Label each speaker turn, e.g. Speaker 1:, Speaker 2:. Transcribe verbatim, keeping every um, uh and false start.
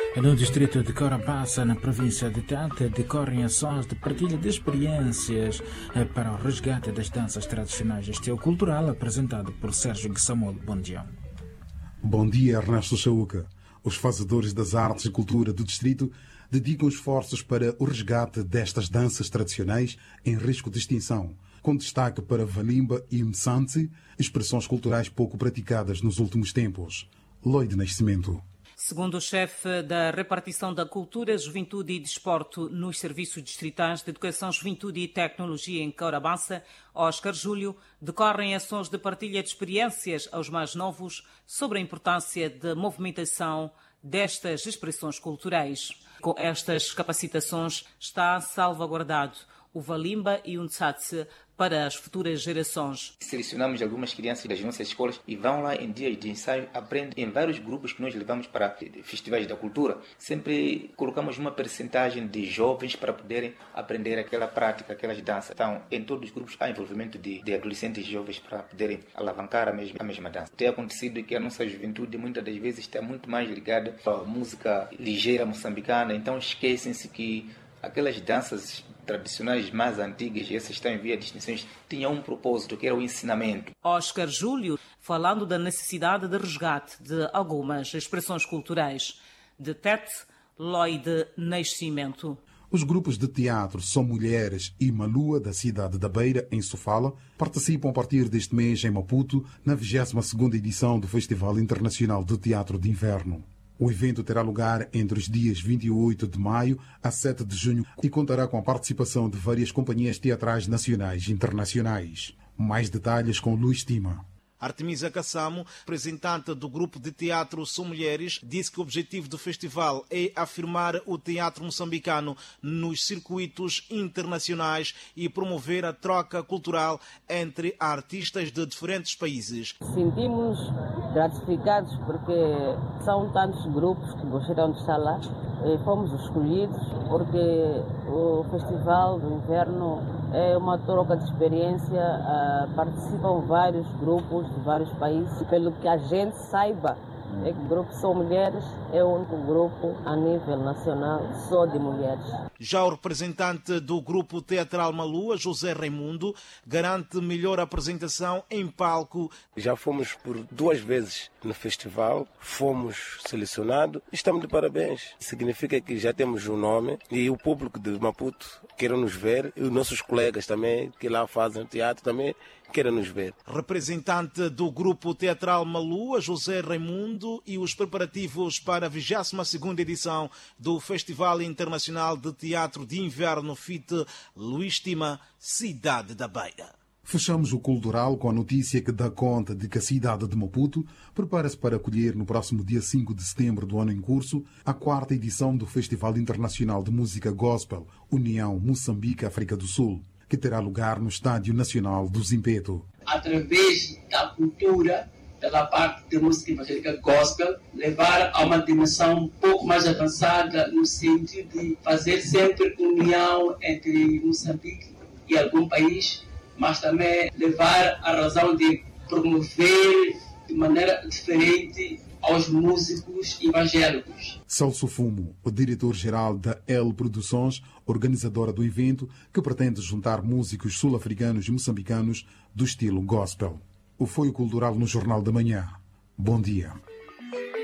Speaker 1: No distrito de Corabaça, na província de Tete, decorrem ações de partilha de experiências para o resgate das danças tradicionais. Este é o cultural apresentado por Sérgio Guissamol. Bom dia.
Speaker 2: Bom dia, Ernesto Chauca. Os fazedores das artes e cultura do distrito dedicam esforços para o resgate destas danças tradicionais em risco de extinção, com destaque para Valimba e Msansi, expressões culturais pouco praticadas nos últimos tempos. Lloyd Nascimento.
Speaker 3: Segundo o chefe da repartição da Cultura, Juventude e Desporto nos Serviços Distritais de Educação, Juventude e Tecnologia em Corabaça, Oscar Júlio, decorrem ações de partilha de experiências aos mais novos sobre a importância da movimentação destas expressões culturais. Com estas capacitações está salvaguardado o Valimba e o Ntsatse para as futuras gerações.
Speaker 4: Selecionamos algumas crianças das nossas escolas e vão lá em dias de ensaio, aprendem em vários grupos que nós levamos para festivais da cultura. Sempre colocamos uma percentagem de jovens para poderem aprender aquela prática, aquelas danças. Então, em todos os grupos há envolvimento de, de adolescentes e jovens para poderem alavancar a mesma, a mesma dança. Tem acontecido que a nossa juventude muitas das vezes está muito mais ligada à música ligeira moçambicana, então esquecem-se que aquelas danças tradicionais mais antigas, e essas estão em via de extinções, tinham um propósito, que era o ensinamento.
Speaker 3: Oscar Júlio, falando da necessidade de resgate de algumas expressões culturais. De Tete, Lloyd Nascimento.
Speaker 2: Os grupos de teatro São Mulheres e Malua, da cidade da Beira, em Sofala, participam a partir deste mês em Maputo, na vigésima segunda edição do Festival Internacional de Teatro de Inverno. O evento terá lugar entre os dias vinte e oito de maio a sete de junho e contará com a participação de várias companhias teatrais nacionais e internacionais. Mais detalhes com Luís Tima.
Speaker 5: Artemisa Kassamo, representante do grupo de teatro São Mulheres, disse que o objetivo do festival é afirmar o teatro moçambicano nos circuitos internacionais e promover a troca cultural entre artistas de diferentes países.
Speaker 6: Sentimos gratificados porque são tantos grupos que gostariam de estar lá. E fomos escolhidos porque o Festival do Inverno é uma troca de experiência, participam vários grupos de vários países. Pelo que a gente saiba, é que o grupo São Mulheres é o único grupo a nível nacional só de mulheres.
Speaker 5: Já o representante do grupo teatral Malua, José Raimundo, garante melhor apresentação em palco.
Speaker 7: Já fomos por duas vezes no festival, fomos selecionados e estamos de parabéns. Significa que já temos um nome e o público de Maputo quer nos ver e os nossos colegas também que lá fazem teatro também querem nos ver.
Speaker 5: Representante do grupo teatral Malua, José Raimundo, e os preparativos para a vigésima segunda edição do Festival Internacional de Teatro de Inverno F I T Luís Tima, cidade da Beira.
Speaker 2: Fechamos o cultural com a notícia que dá conta de que a cidade de Maputo prepara-se para acolher no próximo dia cinco de setembro do ano em curso a quarta edição do Festival Internacional de Música Gospel União Moçambique-África do Sul, que terá lugar no Estádio Nacional do Zimpeto.
Speaker 8: Através da cultura, pela parte de música evangélica gospel, levar a uma dimensão um pouco mais avançada no sentido de fazer sempre união entre Moçambique e algum país, mas também levar a razão de promover de maneira diferente aos músicos evangélicos.
Speaker 2: Celso Fumo, o diretor-geral da L Produções, organizadora do evento, que pretende juntar músicos sul-africanos e moçambicanos do estilo gospel. O Foi o Cultural no Jornal da Manhã. Bom dia.